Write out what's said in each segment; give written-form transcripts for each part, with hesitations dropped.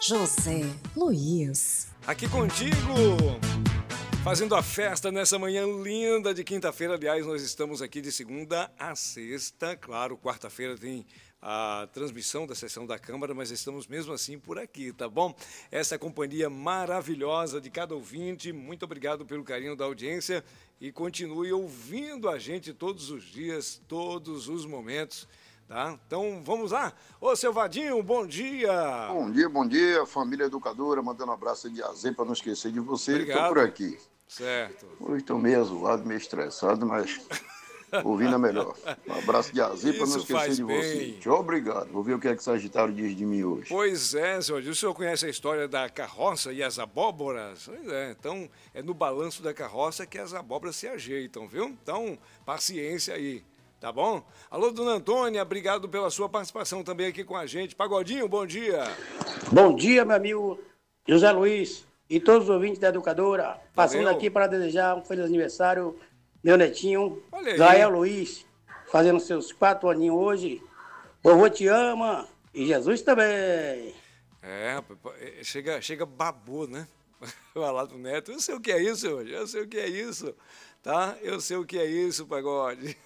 José Luiz. Aqui contigo, fazendo a festa nessa manhã linda de quinta-feira. Aliás, nós estamos aqui de segunda a sexta. Claro, quarta-feira tem a transmissão da sessão da Câmara, mas estamos mesmo assim por aqui, tá bom? Essa companhia maravilhosa de cada ouvinte, muito obrigado pelo carinho da audiência e continue ouvindo a gente todos os dias, todos os momentos, tá? Então, vamos lá. Ô, seu Vadinho, bom dia! Bom dia, família educadora, mandando um abraço de Azê para não esquecer de você. Obrigado. Estou por aqui. Certo. Hoje estou meio azulado, meio estressado, mas ouvindo é melhor. Um abraço de Azê para não Isso esquecer faz de você. bem. Tchau, obrigado. Vou ver o que é que Sagitário diz de mim hoje. Pois é, senhor. O senhor conhece a história da carroça e as abóboras? Pois é, então é no balanço da carroça que as abóboras se ajeitam, viu? Então, paciência aí, tá bom? Alô, dona Antônia, obrigado pela sua participação também aqui com a gente. Pagodinho, bom dia. Bom dia, meu amigo José Luiz e todos os ouvintes da Educadora. Passando Valeu. aqui para desejar um feliz aniversário, meu netinho, Olha aí. Gael Luiz, fazendo seus 4 aninhos hoje. Vovô te ama e Jesus também. É, chega babou, né? Vai lá do neto, eu sei o que é isso hoje, eu sei o que é isso, tá? Eu sei o que é isso, pagode.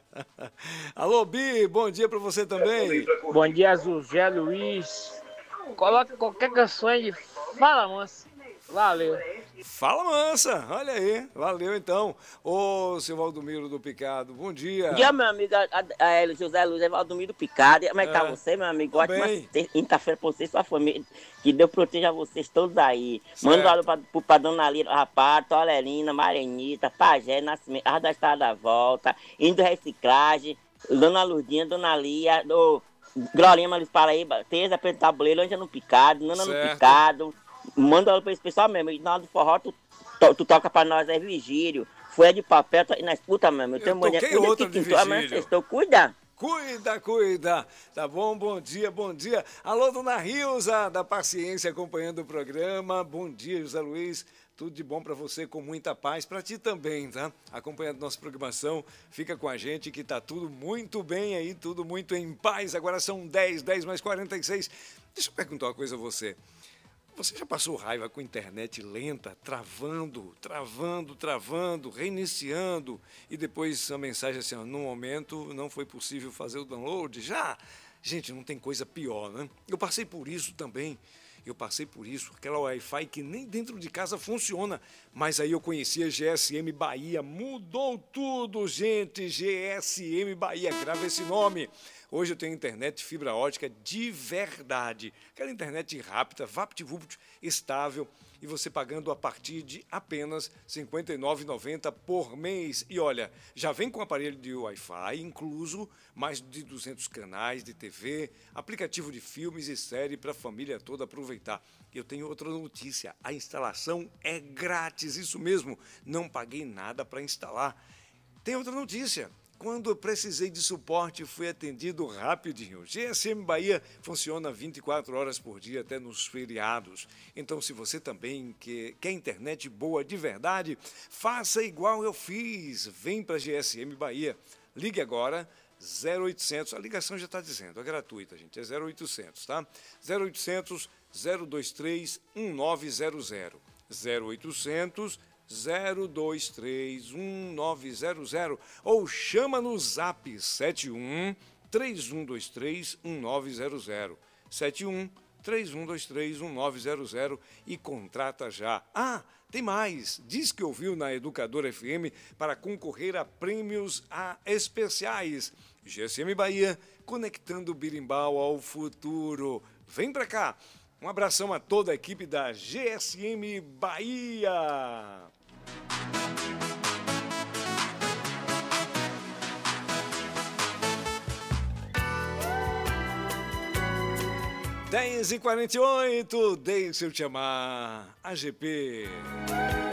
Alô, Bi, bom dia pra você também. Bom dia, José Luiz. Coloque qualquer canção aí de Fala Mansa. Valeu. Fala, mansa, olha aí, valeu então. Ô, seu Valdomiro do Picado, bom dia. Bom dia, meu amigo José Luiz, Valdomiro Picado. Como é que tá você, meu amigo? Tô Ótima bem. quinta-feira pra você e sua família. Que Deus proteja vocês todos aí. Certo. Manda um alô pra Dona Lira, Rapaz, Tolerina, Marenita, Pajé, Nascimento, Arra da Estrada da Volta, Indo Reciclagem, Dona Lurdinha, Dona Lia, Glorinha Maris Paraíba, Teresa Pedro Tabuleiro, Ângela no Picado, Nana Certo. no Picado. Manda um alô pra esse pessoal mesmo. E na hora do forró, tu toca pra nós, é Vigílio. Folha de papel, e na escuta mesmo. Eu toquei outra de Vigílio. Estou cuida. Cuida. Tá bom, bom dia, bom dia. Alô, dona Rilza, da Paciência, acompanhando o programa. Bom dia, José Luiz. Tudo de bom pra você, com muita paz. Pra ti também, tá? Acompanhando nossa programação. Fica com a gente que tá tudo muito bem aí, tudo muito em paz. Agora são 10 mais 46. Deixa eu perguntar uma coisa a você. Você já passou raiva com internet lenta, travando, reiniciando e depois a mensagem assim, ó, no momento não foi possível fazer o download? Já? Gente, não tem coisa pior, né? Eu passei por isso também. Aquela Wi-Fi que nem dentro de casa funciona. Mas aí eu conheci a GSM Bahia, mudou tudo, gente. GSM Bahia, grava esse nome. Hoje eu tenho internet fibra ótica de verdade. Aquela internet rápida, VaptVupt, estável. E você pagando a partir de apenas R$ 59,90 por mês. E olha, já vem com aparelho de Wi-Fi, incluso mais de 200 canais de TV, aplicativo de filmes e série para a família toda aproveitar. Eu tenho outra notícia, a instalação é grátis, isso mesmo, não paguei nada para instalar. Tem outra notícia. Quando eu precisei de suporte, fui atendido rapidinho. GSM Bahia funciona 24 horas por dia, até nos feriados. Então, se você também quer internet boa de verdade, faça igual eu fiz. Vem para a GSM Bahia. Ligue agora, 0800, a ligação já está dizendo, é gratuita, gente, é 0800, tá? 0800 023 1900. 0800 023 1900 ou chama no zap 71 3123 1900 71 3123 1900 e contrata já. Ah, tem mais, diz que ouviu na Educadora FM para concorrer a prêmios especiais. GSM Bahia, conectando o birimbau ao futuro. Vem pra cá. Um abração a toda a equipe da GSM Bahia. 10h48, deixa eu te amar, AGP.